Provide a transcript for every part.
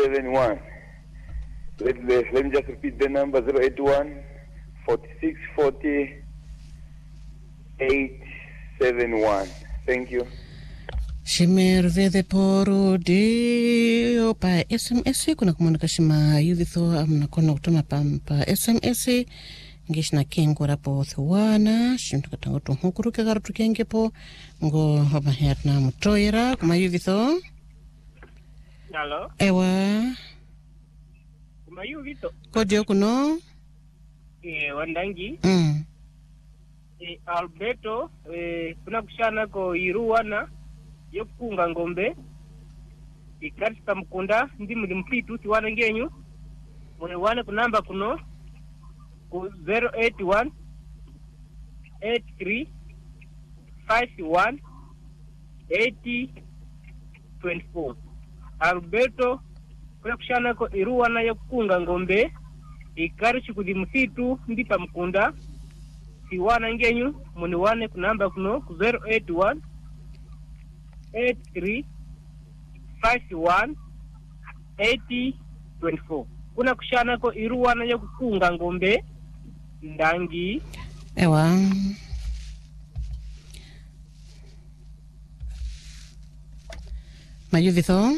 871. Let me just repeat the number 081 46 40 871. Thank you. Shimer vede poru di opa SMS kuna kumonika shima yuvitho amna kona kutuma pa SMS ngishna kengo rapo thuwana shimtu katango tuhukuru kagaru tukenge po ngo hapa hiatna mutoira kuma yuvitho. Hello. Ewa. Kuma yuvitho. Kodio kuno. Wandangi. Alberto kuna kushana ko iruwana yokunga ngombe ikatika mkunda ndi mlimpitu tiwana ngenyu mune wane kunamba kuno ku 081 83 51 80 24. Alberto kuna kushana ko iruwana yokunga ngombe ikarishi kudi msitu ndi pa mkunda tiwana ngenyu mune wane kunamba kuno ku 081 83 51 80 24. Kuna kushana ko iruwana yo kukunga ngombe ndangi. Ewa. Mayuvitho.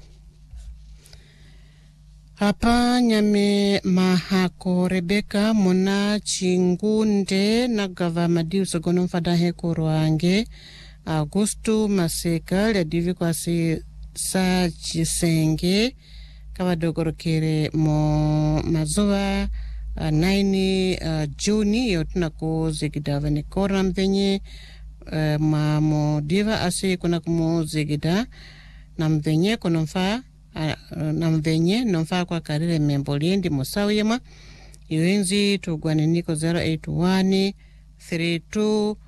Hapa nyame mahako Rebeka mona chingunde na gava madiuso gono fadahe kurwange Augusto Maseka le divi kwasi sa chisenge kavadogorokere mo mazuva 9 Juni yotuna kuzigida vanikora mvenye mo diva asi kuna kumuzigida na mvenye kunomfa na mvenye nomfa kwa karire memboliendi mosawu yema yuenzi tugwane niko 081 32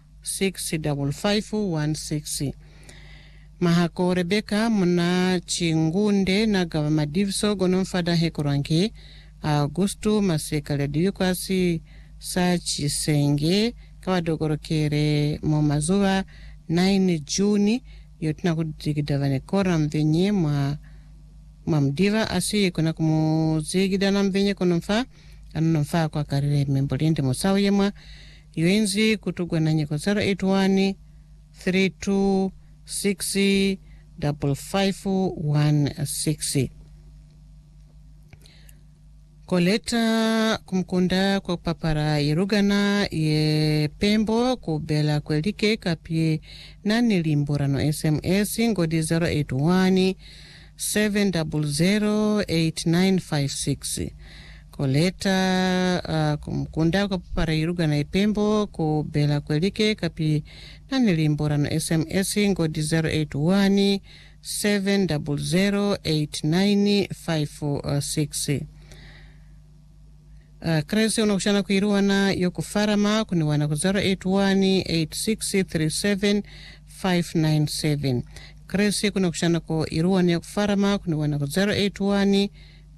65516 mahako Rebeka muna chingunde na gava madivso gono mfada hekurange Augusto Maseka le divikwasi sa chisenge kawadogorokere mo mazuva 9 Juni yotina kudigidavane kora mvenye mdiva asi kuna kumuzigida na mvenye konomfa anonomfa kwa karire membolende mosawu yema yuenzi kutugwa na nyeko 081 32 6 5516 koleta kumkunda kwa papara irugana ye pembo kubela kwelike kapie nani limborano SMS ngodi 081 7008956 koleta kumkunda kwa papara irugana ipembo kubela kwelike kapi nani limborano SMS ngodi 081 7008956 kresi unakushana kuiruwana yokufarama kuniwana ku 081 8637597 kresi kunakushana ku iruwana yokufarama kuniwana ku 081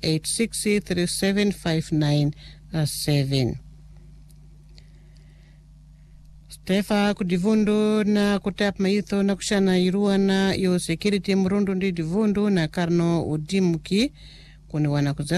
8637597 Stefa kudivundu na kutap maitho na kushana iruwana yo security murundu ndi divundu na karno udimuki kuni wana ku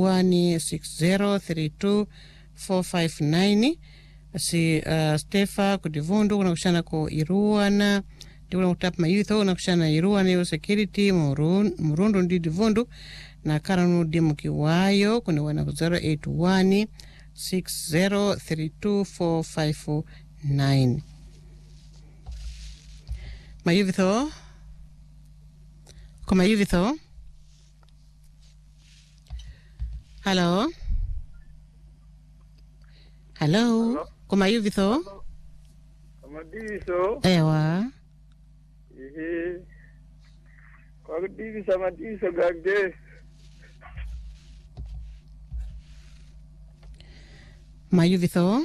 08160324459 si Stefa kudivundu kuna kushana ku iruwana ndi kuna kutap maitho kuna kushana iruwana yo security murundu ndi divundu na karno udimuki wayo kuni wana ku 08160324459 Mayuvitho Kuma yuvitho Hello Hello Kuma yuvitho Amadiso Ewa Kwa kudivisa amadiso gage Mayuvitho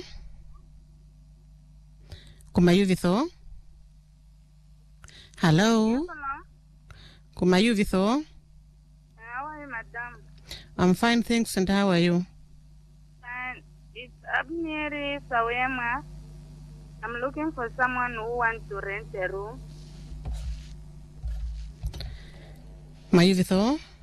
Kuma yuvitho Hello Kuma yuvitho How are you, madam? I'm fine, thanks, and how are you? And it's Abneri Sawema. I'm looking for someone who wants to rent a room. Mayuvitho